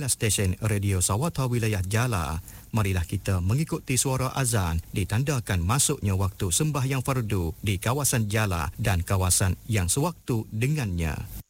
inilah stesen Radio Sawata Wilayah Jala. Marilah kita mengikuti suara azan ditandakan masuknya waktu sembahyang fardu di kawasan Jala dan kawasan yang sewaktu dengannya.